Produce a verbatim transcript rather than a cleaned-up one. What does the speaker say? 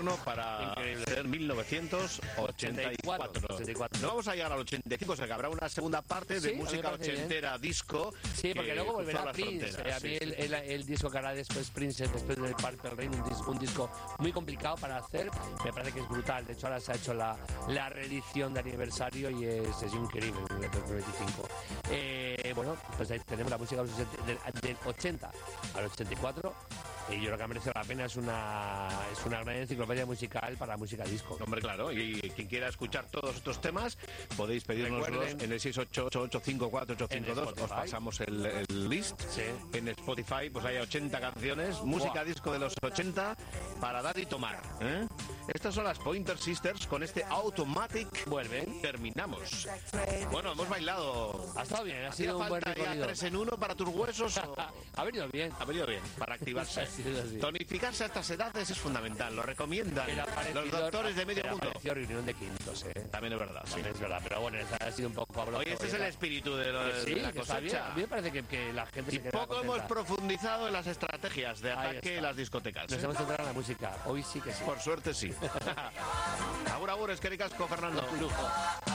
moderno para Increíble. ser mil novecientos ochenta y cuatro. ochenta y cuatro. No vamos a llegar al ochenta y cinco, o sea que habrá una segunda parte de Sí, a mí me música parece ochentera, bien. disco. Sí, porque que luego cruzó volverá las Prince. fronteras, Eh, a mí sí, el, sí. el, el disco que hará después Prince, después del Purple Rain, un, dis, un disco muy complicado para hacer. Me parece que es brutal. De hecho, ahora se ha hecho la, la reedición de aniversario y es, es increíble, el veinticinco. Eh, bueno, pues ahí tenemos la música de los ochenta, del, del ochenta al ochenta y cuatro. Y yo creo que merece la pena, es una es una gran enciclopedia musical para música disco. Hombre, claro, y quien quiera escuchar todos estos temas, podéis pedirnoslos Recuerden, en el seis ocho ocho ocho cinco cuatro ocho cinco dos. en Os Spotify. pasamos el, el list. Sí. En Spotify pues hay ochenta canciones, música Buah. disco de los ochenta para dar y tomar, ¿eh? Estas son las Pointer Sisters con este Automatic. Vuelven. Terminamos. Bueno, hemos bailado. Ha estado bien, ha ¿Hacía sido un buen falta ya recorrido. tres en uno para tus huesos? O... Ha venido bien. Ha venido bien, para activarse. Ha sido así. Tonificarse a estas edades es fundamental, lo recomiendan El los aparecidor- doctores de medio el mundo. apareció reunión de quintos, ¿eh? También es verdad, sí. También es verdad, pero bueno, esa ha sido un poco a bloque. Oye, este es el espíritu de, lo, Pues sí, de la que está bien. cosecha. A mí me parece que, que la gente Y se queda poco hemos contenta. profundizado en las estrategias de Ahí ataque está. en las discotecas. Nos ¿eh? hemos centrado en la música. Hoy sí que sí. Por suerte sí. Agur, agur, es que ricasco, Fernando. Un lujo.